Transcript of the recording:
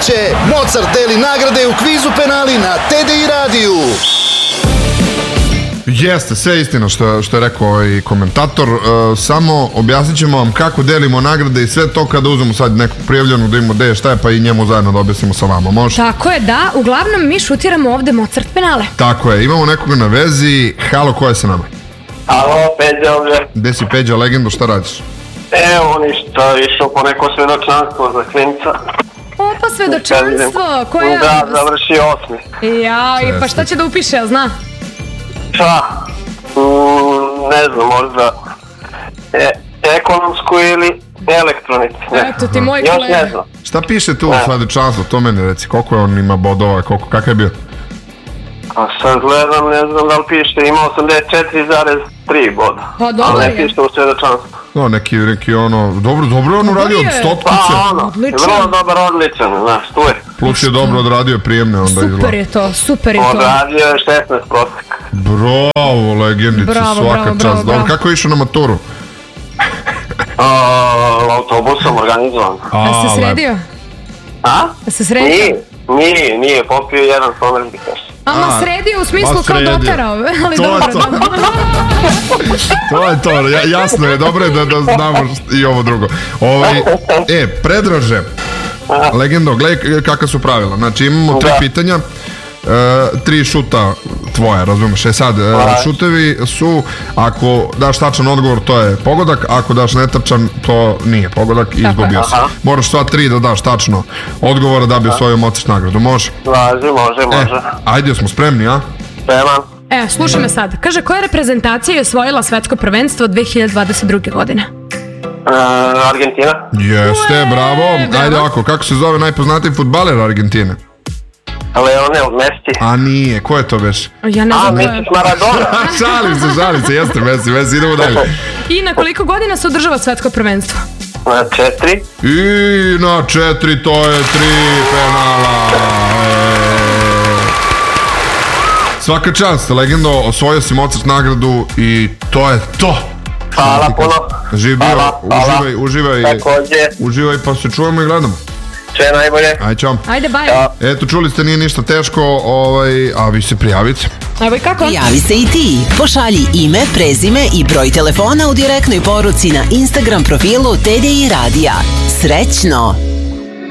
Kreće, Mozart deli nagrade u kvizu penali na TDI radiju. Jeste, sve istina što je rekao ovaj komentator, samo objasnit ćemo vam kako delimo nagrade i sve to kada uzmemo sad nekog prijavljenog da imamo gde šta je, pa i njemu zajedno da objasnimo sa vama, može? Tako je, da, uglavnom mi šutiramo ovde Mozart penale. Tako je, imamo nekoga na vezi. Halo, ko je sa nama? Alo, Peđa ovdje. Gde si, Peđa, legendo, šta radiš? Evo ništa, išao po neko svedočanstvo za klinca. Opa, svedočanstvo, koje... Da, završio 8. Ja, i pa šta će da upiše, jel zna? Šta? Ne znam, možda ekonomsku ili elektroniku. Eto ti moj još kolega. ne znam. Šta piše tu u svedočanstvu, to meni reci, koliko je on ima bodova, kakav je bio? A sad gledam, ne znam da li piše, ima 84,3 boda. Pa dobro ali je. ne piše u svedočanstvu. No, neki ono, dobro je on uradio od stotkice. Pa ono, Odličan. vrlo dobar, odličan, znaš, tu je. Plus je dobro odradio prijemne onda izgleda. Super je to, super je to. Odradio je 16 prosjek. Bravo, legendice, Bravo, svaka bravo, čast. bravo, Dobro, bravo. kako je išao na maturu? Autobusom organizovan. Da se sredio? A? Da se sredio? Nije, popio jedan somernik. Ama sredio u smislu kao sredio. doterao, ali To je dobro. to. To je to, jasno je, dobro je da znamo i ovo drugo. Predraže, legendo, gledaj kakva su pravila. Znači imamo 3 pitanja, 3 šuta tvoja, razumeš? Sad, šutevi su, ako daš tačan odgovor, to je pogodak, ako daš netačan, to nije pogodak i izgubio si. Moraš sva 3 da daš tačno odgovora da bi osvojio Mozart nagradu, može? Može. Ajde, smo spremni, a? Spreman. Slušaj me sad. Kaže, koja reprezentacija je osvojila svetsko prvenstvo 2022. godine? Argentina. Jeste, bravo. Ajde ovako, kako se zove najpoznatiji fudbaler Argentine? Lionel Messi. A nije, ko je to već? Ja ne znam ko je. Messi Maradona. Šalim se, jeste Messi, idemo dalje. I na koliko godina se održava svetsko prvenstvo? Na 4. I na 4, to je 3 penala. Svaka čast, legendo, osvojio si Mozart nagradu i to je to. Hvala puno. Živ bio, uživaj pa se čujemo i gledamo. Sve najbolje. Ajde, čao. Ajde, baj. Eto, čuli ste, nije ništa teško, a vi se prijavite. Evo i kako? Prijavi se i ti. Pošalji ime, prezime i broj telefona u direktnoj poruci na Instagram profilu TDI Radija. Srećno!